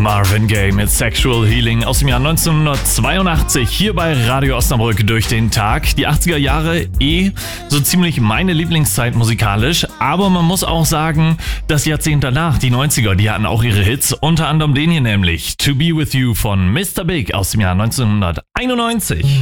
Marvin Gaye mit Sexual Healing aus dem Jahr 1982 hier bei Radio Osnabrück durch den Tag. Die 80er Jahre so ziemlich meine Lieblingszeit musikalisch, aber man muss auch sagen, das Jahrzehnt danach, die 90er, die hatten auch ihre Hits, unter anderem den hier nämlich, To Be With You von Mr. Big aus dem Jahr 1991.